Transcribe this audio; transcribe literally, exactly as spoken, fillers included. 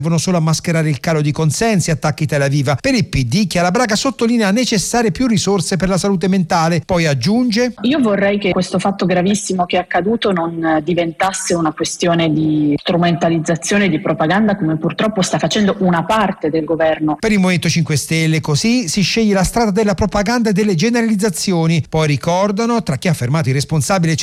servono solo a mascherare il calo di consensi, attacchi Tel Aviv. Per il P D Chiara Braga sottolinea necessarie più risorse per la salute mentale, poi aggiunge: io vorrei che questo fatto gravissimo che è accaduto non diventasse una questione di strumentalizzazione, di propaganda, come purtroppo sta facendo una parte del governo. Per il Movimento cinque Stelle così si sceglie la strada della propaganda e delle generalizzazioni. Poi ricordano, tra chi ha fermato i responsabili